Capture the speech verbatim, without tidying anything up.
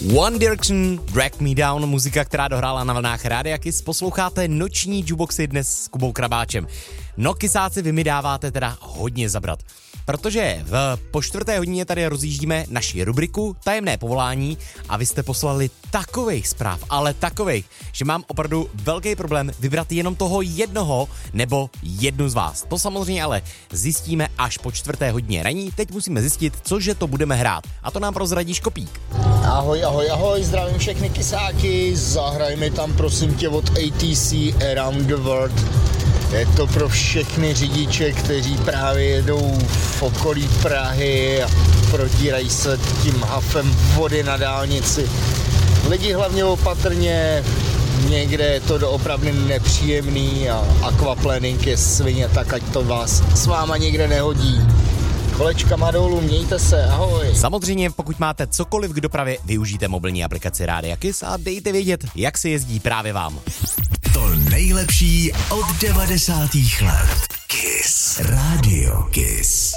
One Direction, Drag Me Down, muzika, která dohrála na vlnách Rádia Kiss. Posloucháte noční jukeboxy dnes s Kubou Krabáčem. No, kysáci, vy mi dáváte teda hodně zabrat. Protože v po čtvrté hodině tady rozjíždíme naši rubriku Tajemné povolání a vy jste poslali takových zpráv, ale takových, že mám opravdu velký problém vybrat jenom toho jednoho nebo jednu z vás. To samozřejmě ale zjistíme až po čtvrté hodině raní. Teď musíme zjistit, cože to budeme hrát. A to nám prozradí Škopík. Ahoj, ahoj, ahoj, zdravím všechny kysáky, zahrajme tam prosím tě od A T C Around the World. Je to pro všechny řidiče, kteří právě jedou v okolí Prahy a protírají se tím hafem vody na dálnici. Lidi hlavně opatrně, někde je to doopravdy nepříjemný a aquaplaning je svině, tak ať to vás s váma někde nehodí. Kolečkama dolů, mějte se, ahoj. Samozřejmě, pokud máte cokoliv k dopravě, využijte mobilní aplikaci Rádia Kiss a dejte vědět, jak se jezdí právě vám. To nejlepší od devadesátých let. Kiss. Radio Kiss.